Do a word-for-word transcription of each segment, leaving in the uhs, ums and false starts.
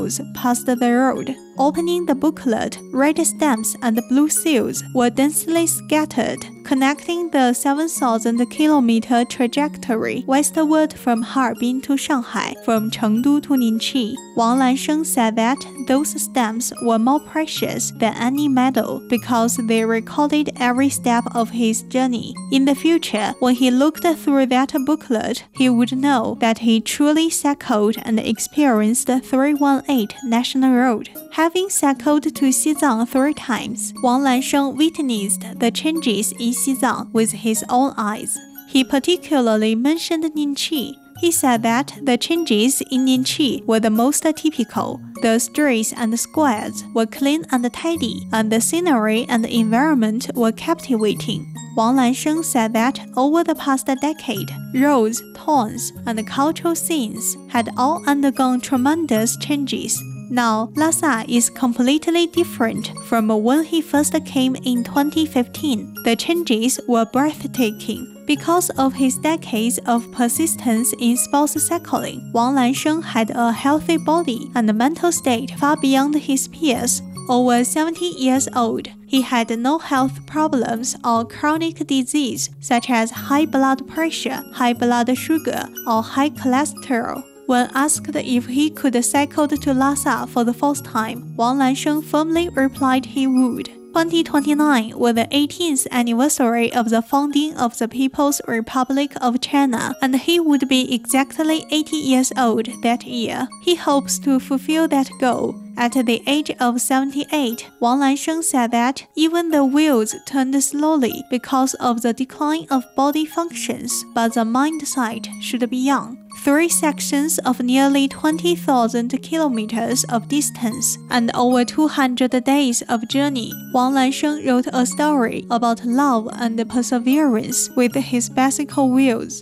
wheels passed the road. Opening the booklet, red stamps and blue seals were densely scattered, connecting the seven thousand kilometer trajectory westward from Harbin to Shanghai, from Chengdu to Ningqi. Wang Lansheng said that those stamps were more precious than any medal because they recorded every step of his journey. In the future, when he looked through that booklet, he would know that he truly cycled and experienced three one eight National Road. Having cycled to Xizang three times, Wang Lansheng witnessed the changes in Xizang with his own eyes. He particularly mentioned Ningqi. He said that the changes in Ningqi were the most typical. The streets and squares were clean and tidy, and the scenery and the environment were captivating. Wang Lansheng said that over the past decade, roads, towns, and cultural scenes had all undergone tremendous changes. Now, Lhasa is completely different from when he first came in twenty fifteen. The changes were breathtaking. Because of his decades of persistence in sports cycling, Wang Lansheng had a healthy body and mental state far beyond his peers. Over seventy years old, he had no health problems or chronic disease such as high blood pressure, high blood sugar, or high cholesterol. When asked if he could cycle to Lhasa for the first time, Wang Lansheng firmly replied he would. twenty twenty-nine was the eighteenth anniversary of the founding of the People's Republic of China, and he would be exactly eighty years old that year. He hopes to fulfill that goal. At the age of seventy-eight, Wang Lansheng said that even the wheels turned slowly because of the decline of body functions, but the mindset should be young. Three sections of nearly twenty thousand kilometers of distance and over two hundred days of journey, Wang Lansheng wrote a story about love and perseverance with his bicycle wheels.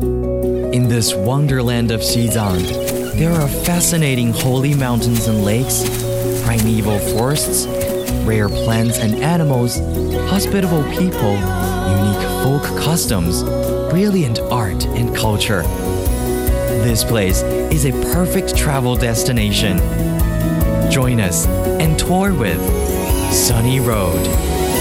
In this wonderland of Xizang, there are fascinating holy mountains and lakes, primeval forests, rare plants and animals, hospitable people, unique folk customs, brilliant art and culture. This place is a perfect travel destination. Join us and tour with Sunny Road.